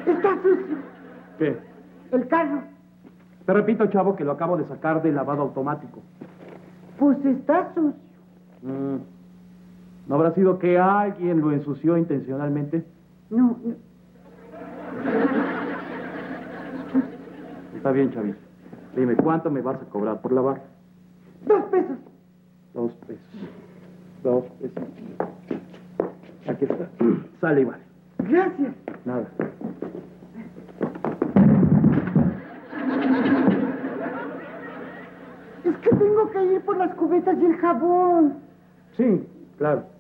Está sucio. ¿Qué? El carro. Te repito, chavo, que lo acabo de sacar del lavado automático. Pues está sucio. ¿No habrá sido que alguien lo ensució intencionalmente? No. Está bien, chavito. Dime, ¿cuánto me vas a cobrar por lavar? 2 pesos. 2 pesos. 2 pesos. Aquí está. Sale y vale. Gracias. Nada. Es que tengo que ir por las cubetas y el jabón. Sí, claro.